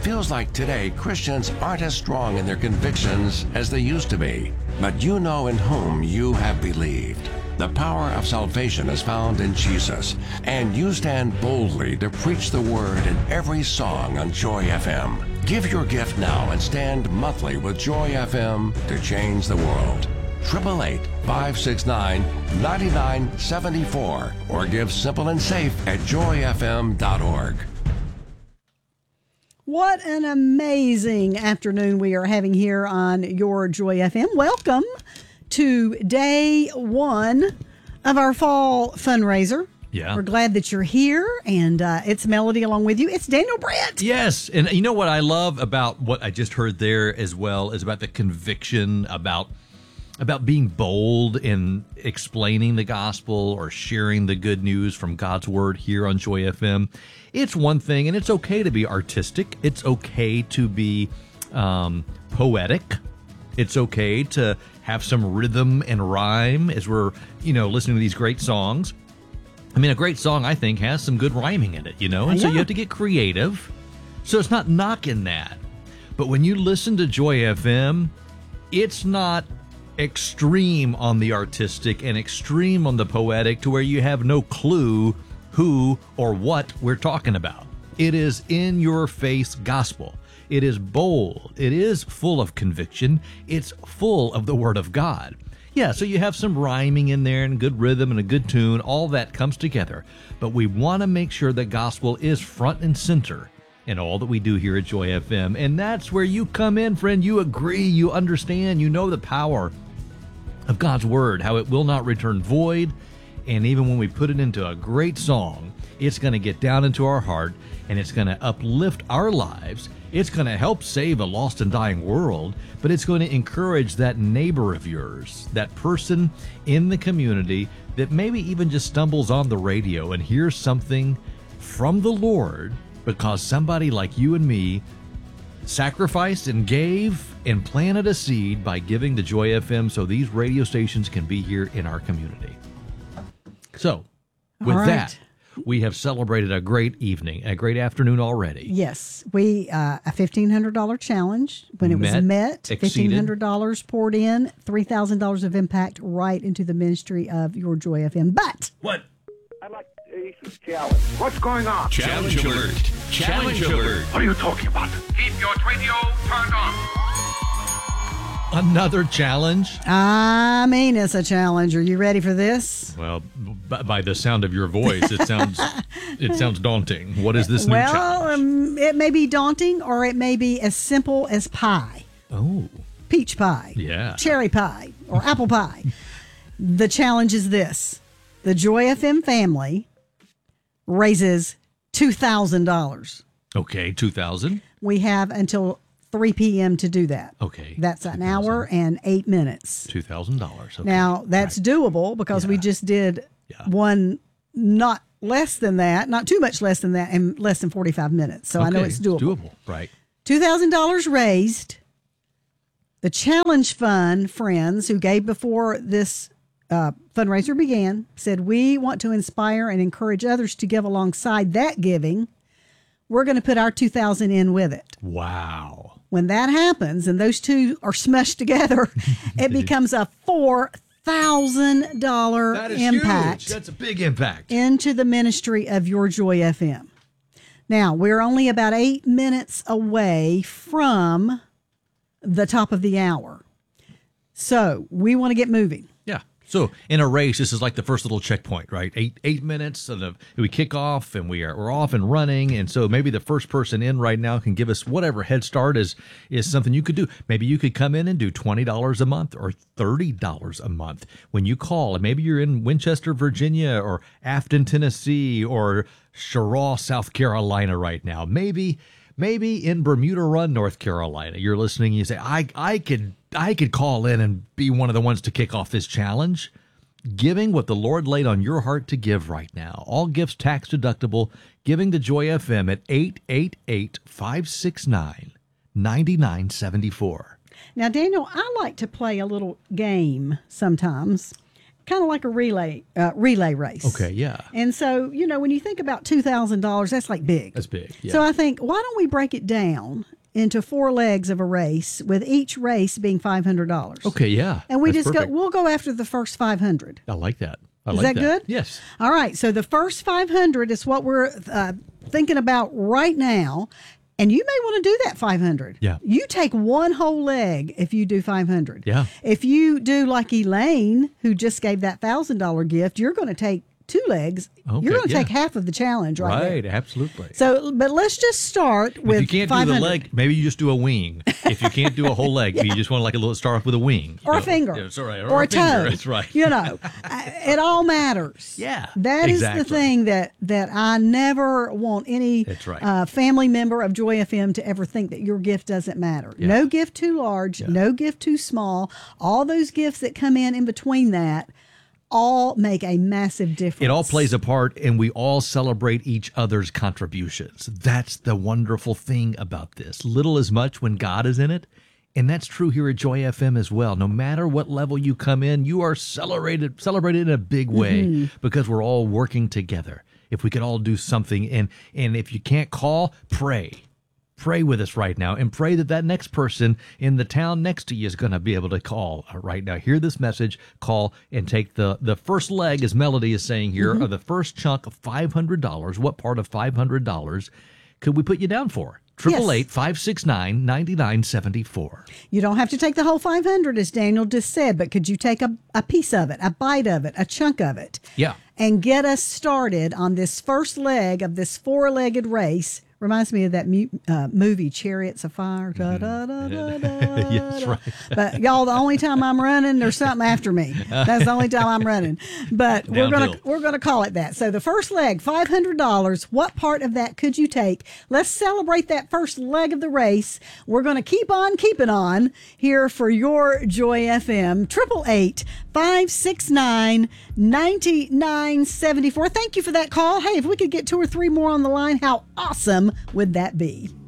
feels like today Christians aren't as strong in their convictions as they used to be. But you know in whom you have believed. The power of salvation is found in Jesus, and you stand boldly to preach the word in every song on Joy FM. Give your gift now and stand monthly with Joy FM to change the world. 888-569-9974 or give simple and safe at joyfm.org. What an amazing afternoon we are having here on your Joy FM. Welcome to day one of our fall fundraiser. Yeah. We're glad that you're here, and it's Melody along with you. It's Daniel Brett. Yes, and you know what I love about what I just heard there as well is about the conviction, about being bold in explaining the gospel or sharing the good news from God's word here on Joy FM. It's one thing, and it's okay to be artistic. It's okay to be poetic. It's okay to have some rhythm and rhyme as we're, listening to these great songs. I mean, a great song, I think, has some good rhyming in it, and so you have to get creative. So it's not knocking that. But when you listen to Joy FM, it's not extreme on the artistic and extreme on the poetic to where you have no clue who or what we're talking about. It is in your face gospel. It is bold. It is full of conviction. It's full of the Word of God. Yeah, so you have some rhyming in there and good rhythm and a good tune. All that comes together. But we want to make sure that gospel is front and center in all that we do here at Joy FM. And that's where you come in, friend. You agree, you understand, you know the power of God's Word, how it will not return void. And even when we put it into a great song, it's going to get down into our heart and it's going to uplift our lives. It's going to help save a lost and dying world, but it's going to encourage that neighbor of yours, that person in the community that maybe even just stumbles on the radio and hears something from the Lord because somebody like you and me sacrificed and gave and planted a seed by giving to Joy FM so these radio stations can be here in our community. So, with that, we have celebrated a great evening, a great afternoon already. Yes, we a $1,500 challenge. When it was met, $1,500 poured in, $3,000 of impact right into the ministry of your Joy FM. But what? I'd like to challenge. What's going on? Challenge alert. Challenge alert. What are you talking about? Keep your radio turned on. Another challenge? I mean, it's a challenge. Are you ready for this? Well, by the sound of your voice, it sounds daunting. What is this new challenge? It may be daunting, or it may be as simple as pie. Oh. Peach pie. Yeah. Cherry pie or apple pie. The challenge is this. The Joy FM family raises $2,000. Okay, $2,000. We have until 3 p.m. to do that. Okay. That's an hour and 8 minutes. $2,000. Okay. Now, that's doable because we just did one not less than that, not too much less than that, in less than 45 minutes. So I know it's doable. It's doable, right. $2,000 raised. The challenge fund friends who gave before this fundraiser began said, we want to inspire and encourage others to give alongside that giving. We're going to put our $2,000 in with it. Wow. When that happens and those two are smushed together, it becomes a $4,000 impact. Huge. That's a big impact. Into the ministry of your Joy FM. Now, we're only about 8 minutes away from the top of the hour. So we want to get moving. Yeah. So in a race, this is like the first little checkpoint, right? Eight minutes, and we kick off, and we're off and running. And so maybe the first person in right now can give us whatever head start is something you could do. Maybe you could come in and do $20 a month or $30 a month when you call. And maybe you're in Winchester, Virginia, or Afton, Tennessee, or Cheraw, South Carolina right now. Maybe in Bermuda Run, North Carolina, you're listening. And you say, I could call in and be one of the ones to kick off this challenge. Giving what the Lord laid on your heart to give right now. All gifts tax deductible. Giving to Joy FM at 888-569-9974. Now, Daniel, I like to play a little game sometimes. kind of like a relay race. Okay, yeah. And so, when you think about $2,000, that's like big. That's big. Yeah. So I think, why don't we break it down into 4 legs of a race, with each race being $500? Okay, yeah. And That's perfect. we'll go after the first 500. I like that. Is that good? Yes. All right. So the first 500 is what we're thinking about right now. And you may want to do that 500. Yeah. You take one whole leg if you do 500. Yeah. If you do like Elaine, who just gave that $1,000 gift, you're going to take 2 legs. Okay, You're going to yeah. take half of the challenge right there. Absolutely. So, but let's just start with If you can't 500. do the leg, maybe you just do a wing. If you can't do a whole leg, you just want to start off with a wing. Or a finger. Yeah, sorry, or a toe. finger. That's right. It all matters. Yeah, That is exactly. the thing that I never want any That's right. family member of Joy FM to ever think that your gift doesn't matter. Yeah. No gift too large, no gift too small. All those gifts that come in between that all make a massive difference. It all plays a part, and we all celebrate each other's contributions. That's the wonderful thing about this. Little as much when God is in it. And that's true here at Joy FM as well. No matter what level you come in, you are celebrated in a big way because we're all working together. If we could all do something, and if you can't call, pray. Pray with us right now, and pray that next person in the town next to you is going to be able to call right now. Hear this message, call, and take the first leg, as Melody is saying here, of the first chunk of $500. What part of $500 could we put you down for? 888-569-9974. You don't have to take the whole 500, as Daniel just said, but could you take a piece of it, a bite of it, a chunk of it? Yeah. And get us started on this first leg of this 4-legged race. Reminds me of that movie, Chariots of Fire. Da, da, da, da, da, Yeah, that's right. But y'all, the only time I'm running, there's something after me. That's the only time I'm running. But Downhill. we're gonna call it that. So the first leg, $500. What part of that could you take? Let's celebrate that first leg of the race. We're gonna keep on keeping on here for your Joy FM. 888-569-9974. Thank you for that call. Hey, if we could get 2 or 3 more on the line, how awesome would that be?